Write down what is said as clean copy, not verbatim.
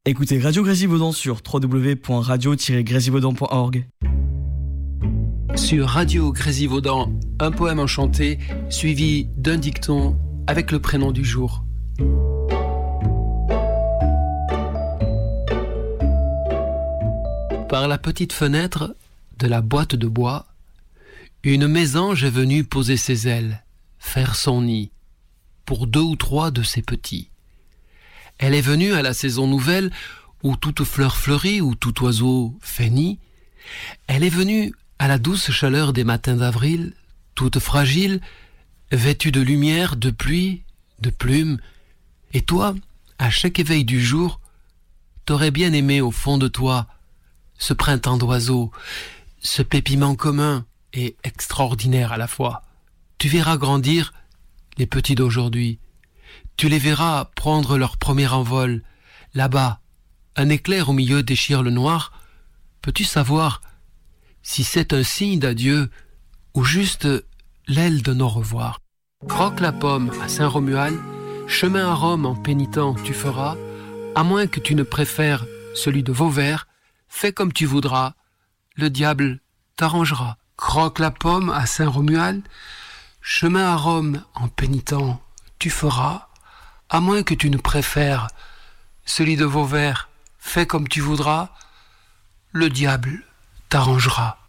Écoutez Radio Grésivaudan sur www.radio-grésivaudan.org. Sur Radio Grésivaudan, un poème enchanté suivi d'un dicton avec le prénom du jour. Par la petite fenêtre de la boîte de bois, une mésange est venue poser ses ailes, faire son nid, pour 2 ou 3 de ses petits. Elle est venue à la saison nouvelle, où toute fleur fleurit, où tout oiseau fait nid. Elle est venue à la douce chaleur des matins d'avril, toute fragile, vêtue de lumière, de pluie, de plumes. Et toi, à chaque éveil du jour, t'aurais bien aimé au fond de toi ce printemps d'oiseaux, ce pépiment commun et extraordinaire à la fois. Tu verras grandir les petits d'aujourd'hui. Tu les verras prendre leur premier envol. Là-bas, un éclair au milieu déchire le noir. Peux-tu savoir si c'est un signe d'adieu ou juste l'aile d'un au revoir? Croque la pomme à Saint-Romuald, chemin à Rome en pénitent tu feras, à moins que tu ne préfères celui de Vauvert, fais comme tu voudras, le diable t'arrangera. Croque la pomme à Saint-Romuald, chemin à Rome en pénitent tu feras, à moins que tu ne préfères celui de Vauvert, fais comme tu voudras, le diable t'arrangera.